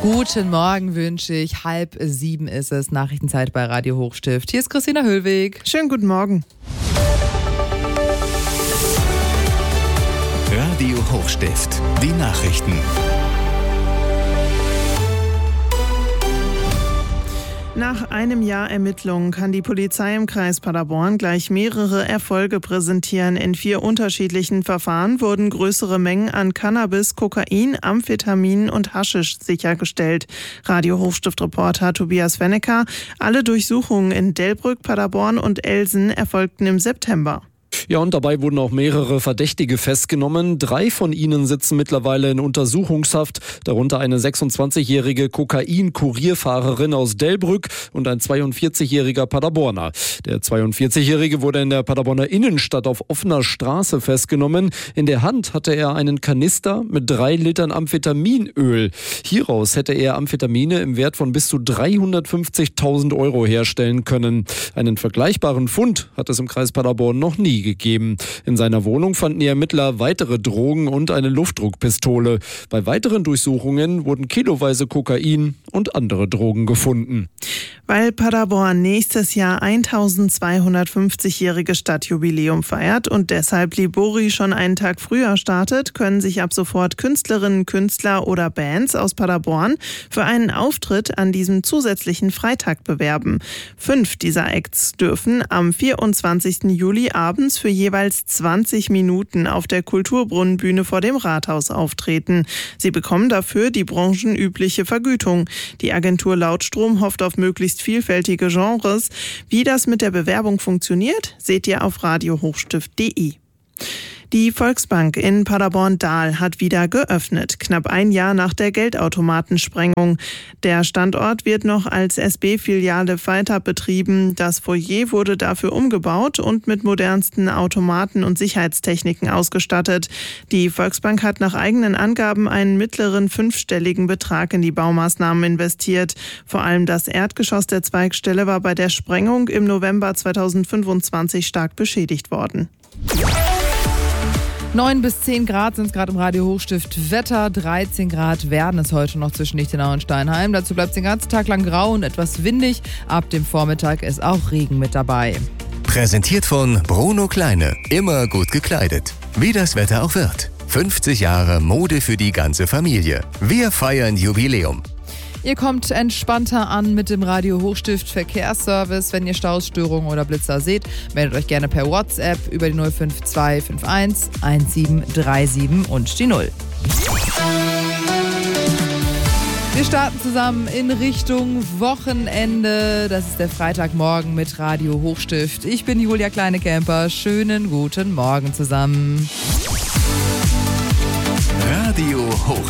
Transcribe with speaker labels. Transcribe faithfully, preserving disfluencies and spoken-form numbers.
Speaker 1: Guten Morgen wünsche ich. Halb sieben ist es. Nachrichtenzeit bei Radio Hochstift. Hier ist Christina Höllweg.
Speaker 2: Schönen guten Morgen.
Speaker 3: Radio Hochstift. Die Nachrichten.
Speaker 2: Nach einem Jahr Ermittlungen kann die Polizei im Kreis Paderborn gleich mehrere Erfolge präsentieren. In vier unterschiedlichen Verfahren wurden größere Mengen an Cannabis, Kokain, Amphetamin und Haschisch sichergestellt. Radio Hochstift-Reporter Tobias Wennecker. Alle Durchsuchungen in Delbrück, Paderborn und Elsen erfolgten im September.
Speaker 4: Ja, und dabei wurden auch mehrere Verdächtige festgenommen. Drei von ihnen sitzen mittlerweile in Untersuchungshaft, darunter eine sechsundzwanzigjährige Kokain-Kurierfahrerin aus Delbrück und ein zweiundvierzigjähriger Paderborner. Der zweiundvierzigjährige wurde in der Paderborner Innenstadt auf offener Straße festgenommen. In der Hand hatte er einen Kanister mit drei Litern Amphetaminöl. Hieraus hätte er Amphetamine im Wert von bis zu dreihundertfünfzigtausend Euro herstellen können. Einen vergleichbaren Fund hat es im Kreis Paderborn noch nie gegeben. In seiner Wohnung fanden die Ermittler weitere Drogen und eine Luftdruckpistole. Bei weiteren Durchsuchungen wurden kiloweise Kokain und andere Drogen gefunden.
Speaker 2: Weil Paderborn nächstes Jahr eintausendzweihundertfünfzigjährige Stadtjubiläum feiert und deshalb Libori schon einen Tag früher startet, können sich ab sofort Künstlerinnen, Künstler oder Bands aus Paderborn für einen Auftritt an diesem zusätzlichen Freitag bewerben. Fünf dieser Acts dürfen am vierundzwanzigsten Juli abends für jeweils zwanzig Minuten auf der Kulturbrunnenbühne vor dem Rathaus auftreten. Sie bekommen dafür die branchenübliche Vergütung. Die Agentur Lautstrom hofft auf möglichst vielfältige Genres. Wie das mit der Bewerbung funktioniert, seht ihr auf radio hochstift punkt de. Die Volksbank in Paderborn-Dahl hat wieder geöffnet, knapp ein Jahr nach der Geldautomatensprengung. Der Standort wird noch als S B-Filiale weiter betrieben. Das Foyer wurde dafür umgebaut und mit modernsten Automaten und Sicherheitstechniken ausgestattet. Die Volksbank hat nach eigenen Angaben einen mittleren fünfstelligen Betrag in die Baumaßnahmen investiert. Vor allem das Erdgeschoss der Zweigstelle war bei der Sprengung im November zweitausendfünfundzwanzig stark beschädigt worden.
Speaker 1: neun bis zehn Grad sind es gerade im Radio Hochstift. Wetter, dreizehn Grad werden es heute noch zwischen Lichtenau und Steinheim. Dazu bleibt es den ganzen Tag lang grau und etwas windig. Ab dem Vormittag ist auch Regen mit dabei.
Speaker 3: Präsentiert von Bruno Kleine. Immer gut gekleidet. Wie das Wetter auch wird. fünfzig Jahre Mode für die ganze Familie. Wir feiern Jubiläum.
Speaker 1: Ihr kommt entspannter an mit dem Radio Hochstift Verkehrsservice. Wenn ihr Staus, Störungen oder Blitzer seht, meldet euch gerne per WhatsApp über die null fünf zwei fünf eins eins sieben drei sieben und die null. Wir starten zusammen in Richtung Wochenende. Das ist der Freitagmorgen mit Radio Hochstift. Ich bin Julia Kleinekemper. Schönen guten Morgen zusammen.
Speaker 3: Radio Hochstift.